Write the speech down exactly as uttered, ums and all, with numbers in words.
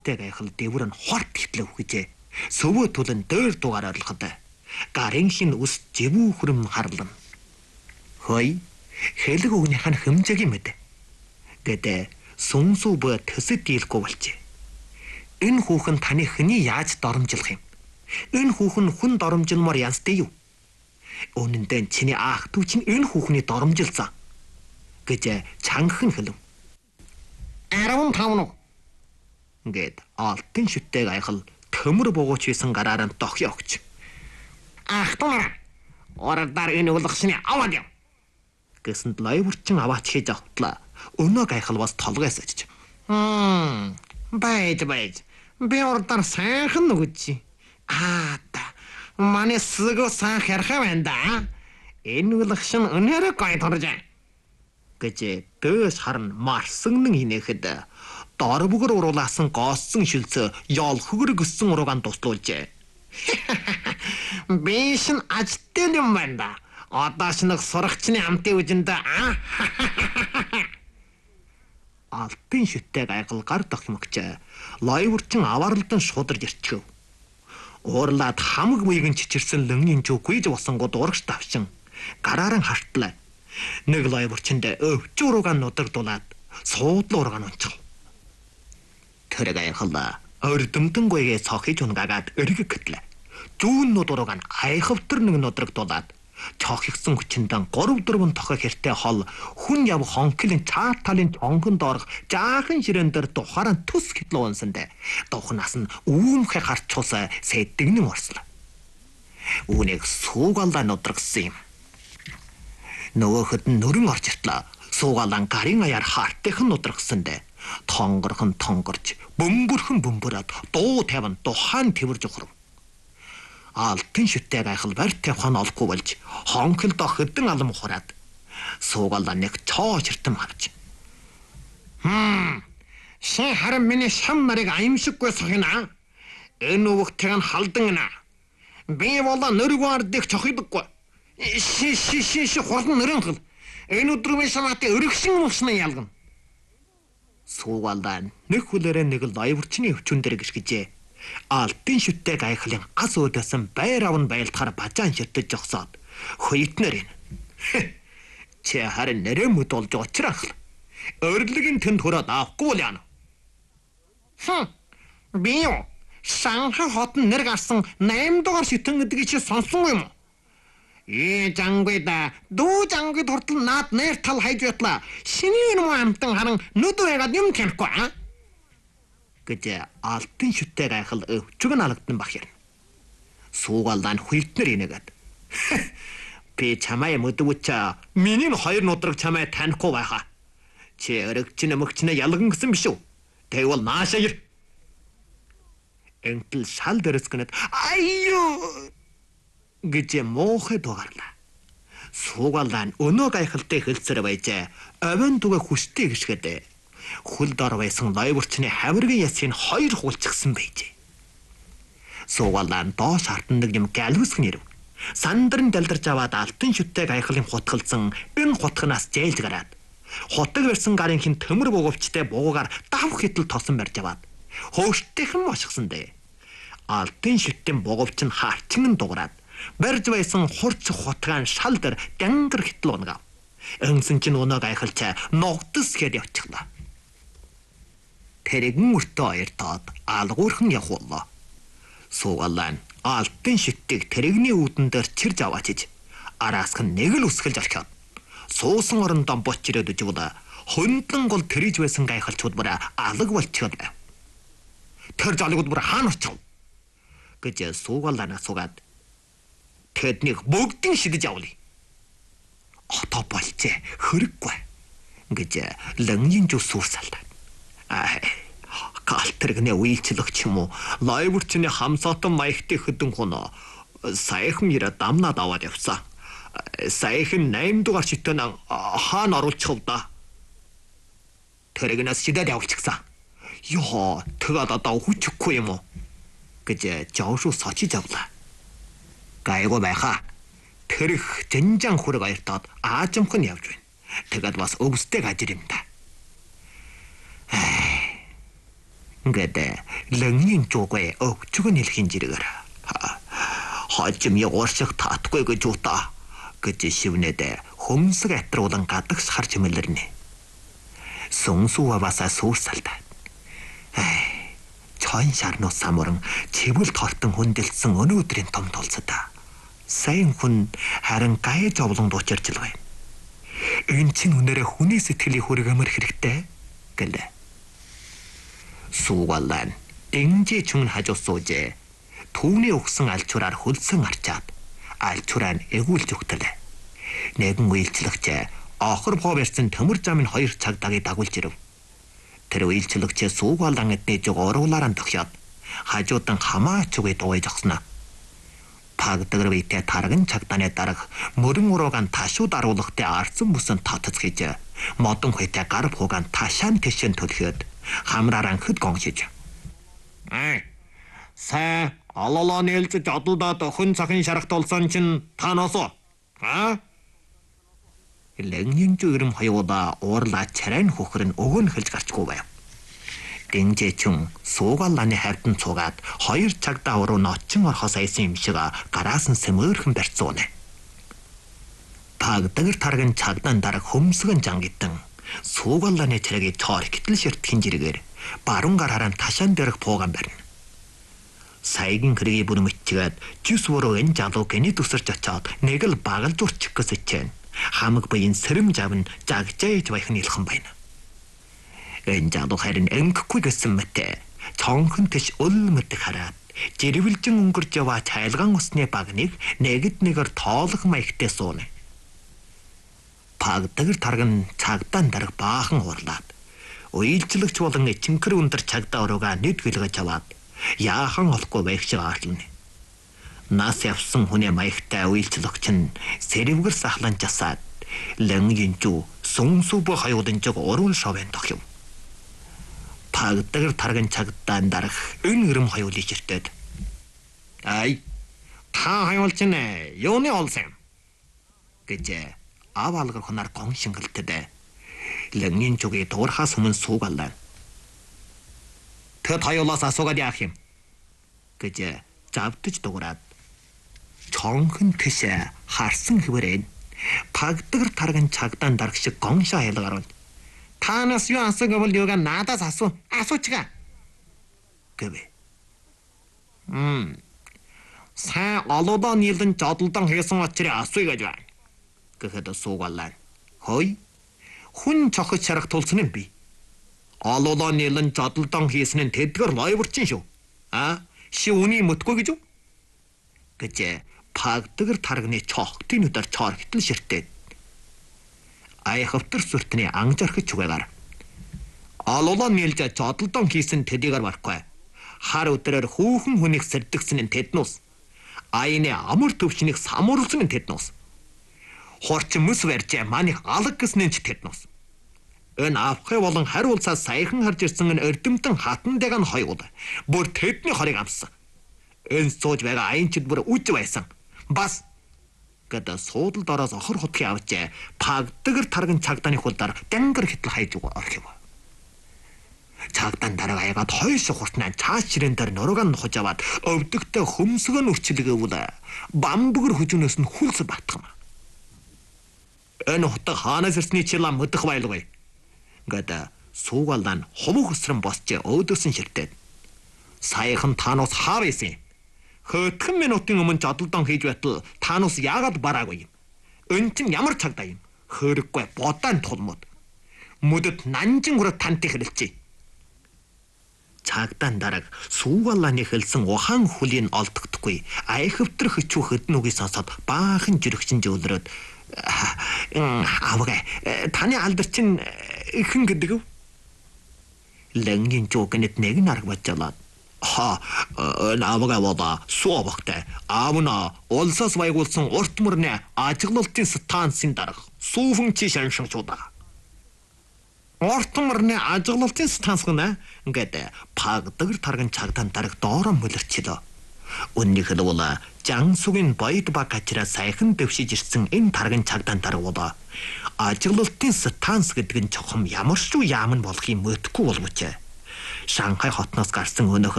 гайхал дэвэр нь хорт хитлээ үхжээ. Сөвөө түлэн дээр дугаар ойлгоход гарын хин ус живүү хүрэм харлан. Хой хэлэг өгнийх нь хэмжээг мэд. Гэдэг сүнсүү бо төсөд дийлэхгүй болжээ. Энэ хүүхэн таны хэний яаж доромжлох юм? Энэ хүүхэн хүн доромжилмаар янзтэй юу? Үнэн дээр чиний аах дүү чинь энэ хүүхний доромжилсан гэж чангахан хэлв. арван тав нуу гэд алтын шүттэй гайхал төмөр богооч байсан гараар нь дохё өгч. Ах тумаа оролдоор энэ улгашны аваад яв гэсэнд лайвурчин аваач хийж автлаа. Өнөө гайхал бас толгоос очиж. Хм байж байж би оролдоор сайхан нүгэж. Аа та манай сүгөө сан хэрхэ вэнда. Энэ улгашн өнөөрөө гой торж гэж дэс харн марсгнэн хинэхэд дор бүгэр уруулаасан гооссон шилцээ ял хөгөр гисэн уруугаан туслуулжээ. Бишин ажтэн юм байна. Одоош нэг сурагчны амтын үжинд алтын шүттэй гайхал гар дохимогч лайвурчин аваарлдан шударж ирчихв. Уурлаад хамаг буйгэн чичирсэн лөнгийн чүү гүйж босонгууд урагш тавчин гарааран хартлаа. Нэг лайвурчинд өвч уруугаан нудагдуулаад суудлын ургаан унчих. Тэр гайхал өрдөмтөнгүйгээ цохиж унгаагаад өргөг гэтлээ. Зүүн нуд уруугаан айхавтар нэг нудрагдуулаад цохигсан хүчиндэн гурав дөрвөн тохой хэртэй хол хүн яв хонхлын цаа талын чонгон доорх жаахан ширээн дээр тухааран төс хэтлээ унсандэ духнаас нь үүмхэ харчуус сэдэгнэн орслоо. Үүнийг суугаалаа нудрагсан юм. Нөгөөхөд нь нөрөн орж иртлээ. Суугаалан гарын аяар хаартайхан нудрагсандэ тонгорхон тонгорж бөмбөрхөн бөмбөрөд дуу таван тухайн тэрж ухрав. Алтын шүттэй гайхал барь тавхан олохгүй болж хонхолдоо хөдөн алам ухраад суугаалаа нэг цоо чиртэн авч. Хм шин харин миний шам нарыг аимшиггүй сохина. Энэ өвөгтэйг нь халдан гинэ. Би болоо нөргөө ардыг чохидаггүй. Ши ши ши ши хурдан нөрөн хэл. Энэ өдрөмийн шамааты өргөшин мөшнө ялгана. Суугаалаа нэг хүлээрээ нэг лайвурчны өвчүн дээр гიშгэжээ. Алтын шүттэй гайхлын ас өөдөөсөн байр авн байлтахаар бажаан ширтэж жогсоод хоётнэр ин. Чи харин нэрэ мэд болж очрах. Өрлөгийн тэнд хөрөөд авахгүй л яана. Хм. Би юу? Шанхай хотон нэр гарсан восемь дугаар шитэн гэдгийг чи сонсон юм уу? Ээ жангойда дүү жангойд хурдл наад нэр тал хайж байтлаа. Шиний юм амтан харан нүд байгаад юм танихгүй аа? гэж алтын шүттэй гайхал өвчөг нь алгдан бах юм. Суугаалаа нь хүйтнэр инегээд. Би чамаа mëдвүч миний хоёр нудраг чамаа танихгүй байхаа. Чи өргөчнө мөгчнө ялган гэсэн биш үү? Тэгвэл нааша ир. Энтэл шал дэрсгэнэт аюу гэж моохэ дугаарлаа. Суугаалаа нь өнөө гайхалтай хэлцэр байжээ. Овон түгэ хүчтэй гიშгэдэ. Хөл дор байсан лайвурчны хавиргийн ясыг хоёр хуулчихсан байжээ. Суугаалаа нь доош хартандаг юм галвсгэн ирв. Сандрын далдарч аваад алтын шүттэй гайхлын хутгалсан энэ хутгнаас зээлж гараад хутаг барьсан гарын хин төмөр боговчтой буугаар дав хитл тосон барьж аваад хөөштэйхэн мошгсон дээ. Алтын шүтэн боговч нь хаарчин дуураад барьж байсан хурц хутгаан шал дээр дангар хитл унгав. Өнсөн чинь өнөө гайхалчаа ногдс хэд явчихлаа. Тэрэгэн өртөө ойртоод алгуурхан явууллаа. Суугаалаа нь алтын шүтгийг тэрэгний үүдэн дээр чирж аваачиж араас нь нэг л үсгэлж орхиод суусан орондоо боч ирээд үжигла хөндлөн гол тэрэж байсан гайхалчуд бүр алаг болчиход байв. Тэр жолигуд бүр хаана очих гэж суугаалаа асуугаад тэднийг бүгдийг шидэж авлаа. Ото болжээ хөрөггүй гэж лэнгийн зүс сүрсэлдэ. Аа калтэргнэ үйлчлэгч юм уу лайвурчны хамсаатан маягтын хөдөн хоноо саяхан ирэ дамнаад аваад явсан. Саяхан восемь дугаар шитэн хаана оруулчихв да. тэрэгнээс шидээд явуулчихсан. Йоо тэгээд одоо хүчгүй юм уу гэж жавшуу сочиж авлаа. Гайгүй байхаа. Тэрх зэнжан хүрэг аяртаад аажимх нь явж байна. Тэгээд бас өвстэй гажир юм да. Ингээд лэнгийн жуугүй өвчгөн хэлхийн жиргээр. Хожим яваарших таатгүй гэж утаа гэж шивнэдэ хөмсөг атруулан гадагш харж мэлэрнэ. Сүнсүү аваасаа сүрсэлдэ. Ай, чойн шарнууд самуран чивэл тортон хүндэлсэн өнөөдрийн том толцоо. Сайн хүн харин гай зовлон дуучирч л байна. Энэ чинь үнээрээ хүний сэтгэлийн хүргэмэр хэрэгтэй гэлээ. Суугалан энжи чүн хажуу суужээ. Түүний өгсөн алчураар хөлсөн арчаад алчураа нь эгүүлж өгтөлээ. Нэгэн үйлчлэгч охор боо барьсан төмөр замын хоёр цагдаагийг дагуулж ирэв. Тэр үйлчлэгч суугалан эдний жиг оруулаараа тохиод хажуудан хамаач үгүй дууж огсноо. Пагдагэр витэ тарган цагдааны дарга мөрөн уруугаан ташуу даруулгатай арцсан бүсэн татц хийж модон хөтэ гар хуугаан ташаан тэшэн төлөхөд хамраар анхд гоншиж. Ай. Са алолоо нээлж жодолдоод хүн цахин шарахтулсан чинь таноос уу? Аа? Лэнгийн зүрэм хоёулаа уурлаа чарайн хөхөр нь өгөн хэлж гарчгүй байв. Дэнжэчүн суугаллааны хайртан цугаад хоёр цагдаа уруу ночин орхос айсан юм шиг гараас нь сэмөөрхэн барьцуунэ. Пагдагэр тарган цагдаан дараг хөмсгөн жангитан суугаллааны цэрэгийг цоор гэтэл ширтгэн жиргээр баруун гараараа ташаан дээрх пууган барина. Сайгин крэги бүр мэтчгээд жис уруу энэ жалуу гэнэ төсөрч очоод нэг л багалж урчих гэсэж чинь хамаг буян сэрэм жавн жагжээж байхын илхэн байна. Энэ жалуу харин эмгэхгүй гэсэн мэтэ цонхон тэш өл мэтэг хараад жирвэлжин өнгөрж яваа цайлган усны багныг нэгд нэгээр тоолох маягтай сууна. Пагдагэр тарган цагдаан дарга баахан уурлаад уйлжлэгч болон эчинкэр өндөр цагдаа урууга нэд гэлгэж аваад яахан олохгүй байх шиг аарлна. Нас явсан хүний маягтай уйлжлэгч нь сэрэвгэр сахлан жасаад лэнгийн жүү сүнсүү бо хаюулын жиг уруун шовын тохив. Пагдагэр тарган цагдаан дарах өн гэрм хаюулыг иртээд. Ай, та хаюул чинь юуны олсон гэж ав алгар хонар гон шингэлтэд лэнгийн жугийн дуурхаас өмнө суугалаа. Тэд хаюулаас асуугаад яах юм гэж завдж дуурайд чонхон тэшээ харсан хэвээрээ пагдагэр тарган цагдаан дарах шиг гоншоо хайлгаар. Танаас юу асуугавал юугаа надаас асуу асуучгаа гэвэ. Хм. Са олоодоо нийлэн жодолдон хийсэн очрыг асууя гэж байна. Гэхэд суугалаа. Хой. Хүн цохож шарах тулсан юм би. Олоодоо нийлэн жодолдон хийсэн нь тэдгэр лойворчин шүү. А? Ши үний мөтгөө гэж үү? Гэж пагдагэр тарганы чохтын өдөр чоор хитл ширтээд ай хавтар сүртний анжархаж чугаар. Ололоо нийлж жодолдон хийсэн тэдийгээр барахгүй. Хар өдрөөр хүүхэн хүнийг сэрдэгсэн нь тэднус. Айны амар төвчнийг самуурлсан нь тэднус. Хорч мөс барьж маних алаг гэсэн нь ч тэднус. Энэ авхай болон хариулцаа саяхан харж ирсэн нь эрдэмтэн хатандаг нь хоёул. Бүр тэдний хорыг амссан. Энэ сууж байгаа аянчид бүр үж байсан. Бас гэдэг суудалд ороос охор хотхын авчээ пагдагэр тарган цагдааны хулдаар дангар хитл хайж орхив. Цагдаан дараа аягаад хойш хуртнаа цааш ширээн дээр нуруугаан нухаж аваад өвдөгтэй хөмсгөн үрчилгээвэл бамбгэр хүжнөөс нь хүлс батгам. Энэ хотог хаанаас ирсний чилаа мэдэх байлгүй. Гэдэг суугалан ховох өсрөн босч өөдөөсөн ширтээд саяхан танаас хаа байсан юм? Хөтгөн минутын өмнө жодолдон хийж байтал танаас яагаад бараагүй юм? Өн чинь ямар цагдаа юм? Хөрөггүй бодаан тулмууд. Мөдөд нанжин хүрээ тант хэрэлчээ. Цагдаан дараг суугалааны хэлсэн ухаан хүлийн олдохдохгүй айхвтэр хөчүү хөднүгийг сонсоод баахан жирэгчин жөөлрөөд авгаа таны алдар чинь ихэн гэдэг вэ? Лэнгийн жуугнэт нэг нарг бачалаад ха наавга бода суувахтай аавна олсос байгуулсан урт мөрний ажиглалтын станцын дарга сүүфэн чи шаншгчуда. Урт мөрний ажиглалтын станц гэнэ ингээд пагдагэр тарган цагдаан дарга доороо мөлөрчлөө. Үннийх нь бол Жансугийн бойд баг ачраа сайхан дэвшиж ирсэн энэ тарган цагдаан дарга бол ажиглалтын станц гэдэг нь чухам ямар ч яам нь болохыг мэдхгүй болмоч. Шанхай хотноос гарсан өнөөхөө